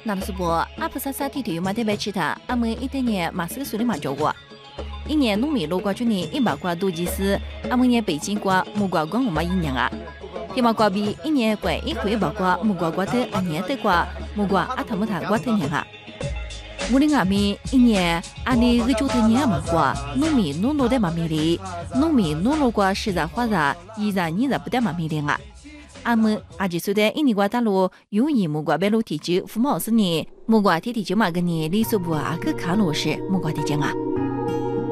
那是不？阿普萨萨地头马特别其他，阿们一年马手手的马叫我。一年农民路过去年100挂多技师，阿们年北京挂木瓜光我们一年啊。天马挂比一年关一回100挂木瓜挂头，1年得挂木瓜阿他们他挂头年啊。我的阿米一年阿里个就头年嘛挂，农民农路的嘛米哩，农民农路挂10日花日，1日2日不得嘛米哩啊。阿们阿几岁的印尼瓜大陆有以木瓜白路地区，父母是呢，木瓜天地就嘛个呢，里苏布阿克卡罗是木瓜地区啊。